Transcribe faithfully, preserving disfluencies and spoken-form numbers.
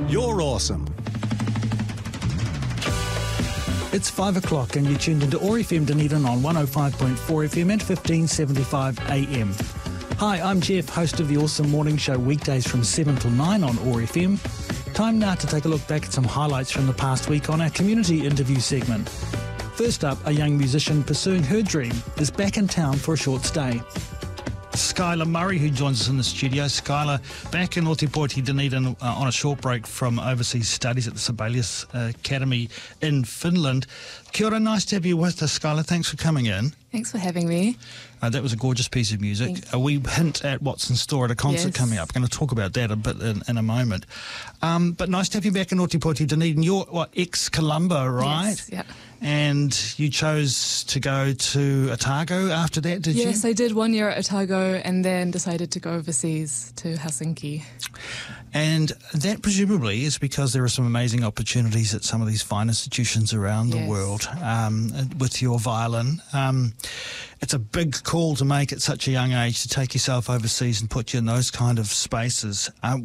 You're awesome. It's five o'clock and you're tuned into O A R F M Dunedin on one oh five point four F M and fifteen seventy-five A M. Hi, I'm Jeff, host of the Awesome Morning Show weekdays from seven till nine on O A R F M. Time now to take a look back at some highlights from the past week on our community interview segment. First up, a young musician pursuing her dream is back in town for a short stay. Skylar Murray, who joins us in the studio. Skylar, back in Ōtepoti, Dunedin, uh, on a short break from overseas studies at the Sibelius uh, Academy in Finland. Kia ora, nice to have you with us, Skylar. Thanks for coming in. Thanks for having me. Uh, that was a gorgeous piece of music. Uh, we hint at what's in store at a concert Yes. coming up. We're going to talk about that a bit in, in a moment. Um, but nice to have you back in Ōtepoti, Dunedin. You're what, ex-Columba, right? Yes, yeah. And you chose to go to Otago after that, did you? Yes, I did one year at Otago and then decided to go overseas to Helsinki. And that presumably is because there are some amazing opportunities at some of these fine institutions around the Yes. world um, with your violin. Um, it's a big call to make at such a young age to take yourself overseas and put you in those kind of spaces. Um,